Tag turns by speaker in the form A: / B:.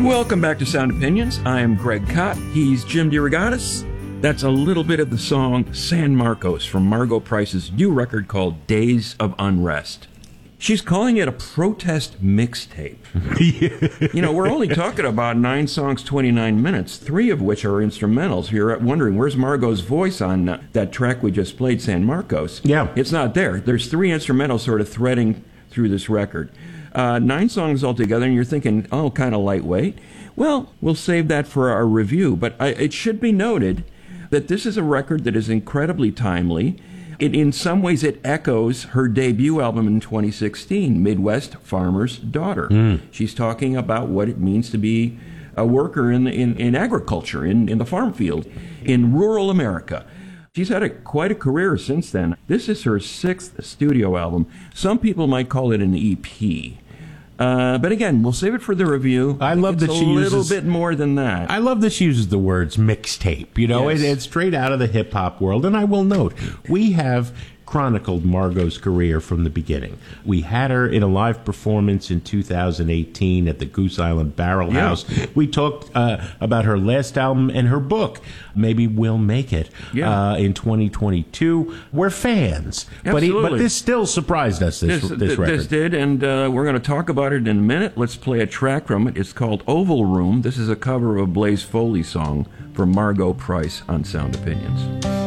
A: Welcome back to Sound Opinions. I am Greg Kot. He's Jim DeRogatis. That's a little bit of the song San Marcos from Margo Price's new record called Days of Unrest. She's calling it a protest mixtape. You know, we're only talking about 9 songs, 29 minutes, 3 of which are instrumentals. You're wondering, where's Margo's voice on that track we just played, San Marcos?
B: Yeah.
A: It's not there. There's 3 instrumentals sort of threading through this record. 9 songs altogether, and you're thinking, oh, kind of lightweight. Well, we'll save that for our review. But it should be noted that this is a record that is incredibly timely. In some ways, it echoes her debut album in 2016, Midwest Farmer's Daughter. She's talking about what it means to be a worker in agriculture, in the farm field, in rural America. She's had quite a career since then. This is her 6th studio album. Some people might call it an EP. But again, we'll save it for the review.
B: I love that she uses
A: a little bit more than that.
B: I love that she uses the words mixtape. You know,
A: Yes.
B: it's straight out of the hip hop world. And I will note, we have chronicled Margo's career from the beginning. We had her in a live performance in 2018 at the Goose Island Barrel House. We talked about her last album and her book, Maybe We'll Make It, in 2022. We're fans.
A: Absolutely.
B: But this still surprised us, this record.
A: This did, and we're going to talk about it in a minute. Let's play a track from it. It's called Oval Room. This is a cover of a Blaze Foley song from Margo Price on Sound Opinions.